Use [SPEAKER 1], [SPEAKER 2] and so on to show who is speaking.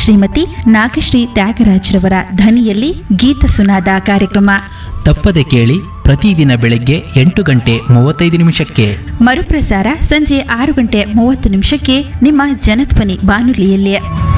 [SPEAKER 1] ಶ್ರೀಮತಿ ನಾಗಶ್ರೀ ತ್ಯಾಗರಾಜ್ರವರ ಧ್ವನಿಯಲ್ಲಿ ಗೀತ ಸುನಾದ ಕಾರ್ಯಕ್ರಮ.
[SPEAKER 2] ತಪ್ಪದೆ ಕೇಳಿ ಪ್ರತಿದಿನ ಬೆಳಗ್ಗೆ 8:35
[SPEAKER 1] ಮರುಪ್ರಸಾರ ಸಂಜೆ 6:30 ನಿಮ್ಮ ಜನಧ್ವನಿ ಬಾನುಲಿಯಲ್ಲಿ.